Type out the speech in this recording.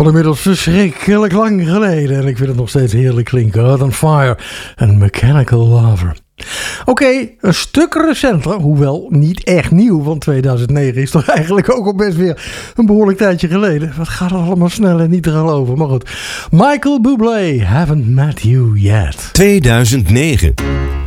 van inmiddels verschrikkelijk lang geleden. En ik vind het nog steeds heerlijk klinken. Earth on Fire en Mechanical Lover. Oké, een stuk recenter, hoewel niet echt nieuw, want 2009 is toch eigenlijk ook al best weer een behoorlijk tijdje geleden. Wat gaat er allemaal snel en niet er al over, maar goed. Michael Bublé, Haven't Met You Yet. 2009.